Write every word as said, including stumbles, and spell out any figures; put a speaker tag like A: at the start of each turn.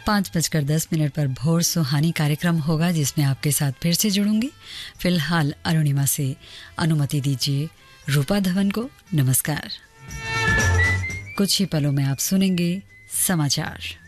A: पाँच बजकर दस मिनट पर भोर सुहानी कार्यक्रम होगा, जिसमें आपके साथ फिर से जुड़ूंगी। फिलहाल अरुणिमा से अनुमति दीजिए रूपा धवन को नमस्कार। कुछ ही पलों में आप सुनेंगे समाचार।